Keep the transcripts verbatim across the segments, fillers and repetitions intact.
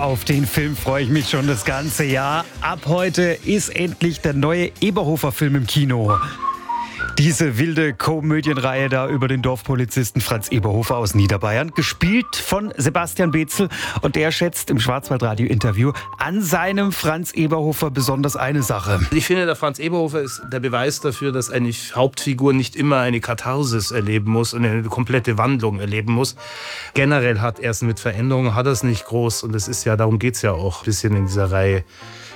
auf den Film freue ich mich schon das ganze Jahr. Ab heute ist endlich der neue Eberhofer-Film im Kino. Diese wilde Komödienreihe da über den Dorfpolizisten Franz Eberhofer aus Niederbayern, gespielt von Sebastian Bezel. Und der schätzt im Schwarzwaldradio-Interview an seinem Franz Eberhofer besonders eine Sache. Ich finde, der Franz Eberhofer ist der Beweis dafür, dass eine Hauptfigur nicht immer eine Katharsis erleben muss und eine komplette Wandlung erleben muss. Generell hat er es mit Veränderungen, hat er es nicht groß. Und es ist ja, darum geht es ja auch ein bisschen in dieser Reihe,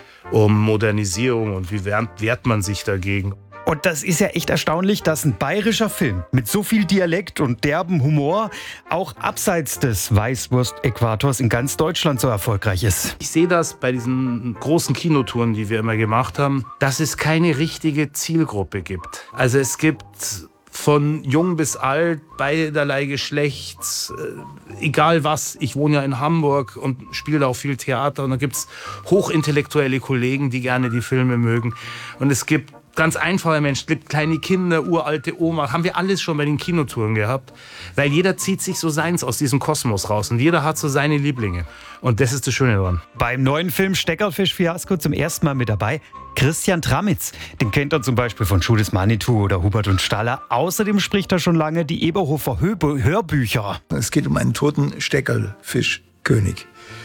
um Modernisierung und wie wehrt, wehrt man sich dagegen. Und das ist ja echt erstaunlich, dass ein bayerischer Film mit so viel Dialekt und derben Humor auch abseits des Weißwurst-Äquators in ganz Deutschland so erfolgreich ist. Ich sehe das bei diesen großen Kinotouren, die wir immer gemacht haben, dass es keine richtige Zielgruppe gibt. Also es gibt von jung bis alt, beiderlei Geschlechts, äh, egal was. Ich wohne ja in Hamburg und spiele da auch viel Theater. Und da gibt es hochintellektuelle Kollegen, die gerne die Filme mögen. Und es gibt ganz einfache Menschen, gibt kleine Kinder, uralte Oma, haben wir alles schon bei den Kinotouren gehabt. Weil jeder zieht sich so seins aus diesem Kosmos raus und jeder hat so seine Lieblinge. Und das ist das Schöne daran. Beim neuen Film Steckerfisch-Fiasko zum ersten Mal mit dabei Christian Tramitz. Den kennt er zum Beispiel von Schules Manitou oder Hubert und Staller. Außerdem spricht er schon lange die Eberhofer Hörbücher. Es geht um einen toten Steckerfischkönig,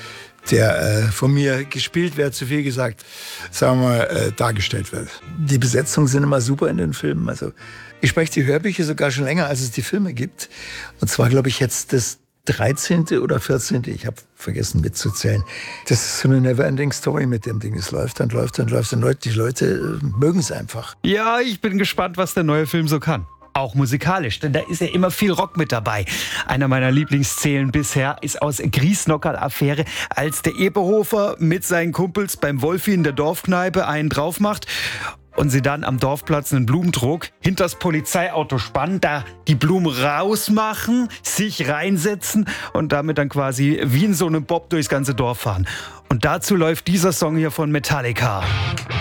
der äh, von mir gespielt wird, zu viel gesagt, sagen wir, äh, dargestellt wird. Die Besetzungen sind immer super in den Filmen. Also ich spreche die Hörbücher sogar schon länger, als es die Filme gibt. Und zwar, glaube ich, jetzt das dreizehnte oder vierzehnte Ich habe vergessen mitzuzählen. Das ist so eine never-ending Story mit dem Ding. Es läuft und läuft und läuft und Leute, die Leute äh, mögen es einfach. Ja, ich bin gespannt, was der neue Film so kann. Auch musikalisch, denn da ist ja immer viel Rock mit dabei. Einer meiner Lieblingsszenen bisher ist aus Griesnockerl-Affäre, als der Eberhofer mit seinen Kumpels beim Wolfi in der Dorfkneipe einen drauf macht und sie dann am Dorfplatz einen Blumentrog hinters Polizeiauto spannen, da die Blumen rausmachen, sich reinsetzen und damit dann quasi wie in so einem Bob durchs ganze Dorf fahren. Und dazu läuft dieser Song hier von Metallica.